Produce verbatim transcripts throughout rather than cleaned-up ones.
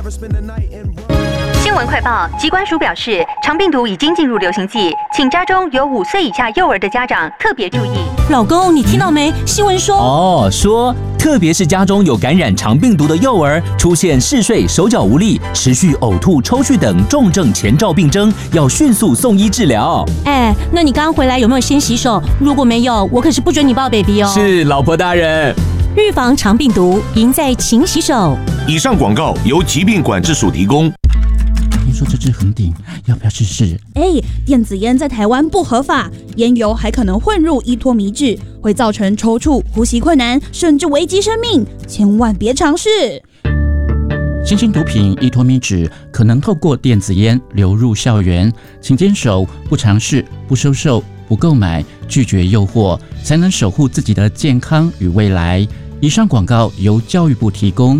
新闻快报：疾管署表示，肠病毒已经进入流行季，请家中有五岁以下幼儿的家长特别注意。 老公，你听到没？新闻说哦，说特别是家中有感染肠病毒的幼儿，出现嗜睡、手脚无力、持续呕吐、抽搐等重症前兆病征，要迅速送医治疗。 哎，那你刚刚回来有没有先洗手？如果没有，我可是不准你抱 baby 哦。 是，老婆大人。 预防肠病毒，赢在勤洗手。 以上广告由疾病管制署提供。 听说这支很顶，要不要试试？ 哎，电子烟在台湾不合法，烟油还可能混入依托醚质，会造成抽搐、呼吸困难，甚至危及生命，千万别尝试。 新型毒品依托醚质可能透过电子烟流入校园，请坚守不尝试、不收受、不购买、拒绝诱惑，才能守护自己的健康与未来。以上广告由教育部提供。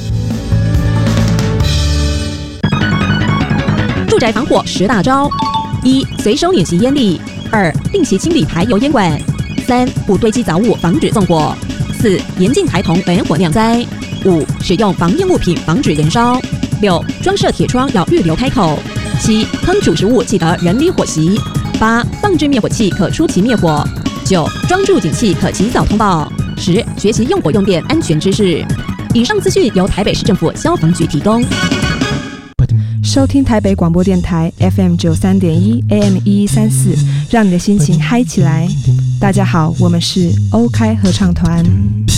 住宅防火十大招：一、随手演习烟粒；二、定期清理排油烟管；三、不堆积杂物，防止纵火；四、严禁孩童燃火酿灾；五、使用防烟物品防止燃烧；六、装设铁窗要预留开口；七、烹煮食物记得人离火熄；八、放置灭火器可出奇灭火；九、装住警器可及早通报；十、学习用火用电安全知识。以上资讯由台北市政府消防局提供。 收听台北广播电台 F M 九三点一 A M 一一三四，让你的心情嗨起来。大家好，我们是欧开合唱团。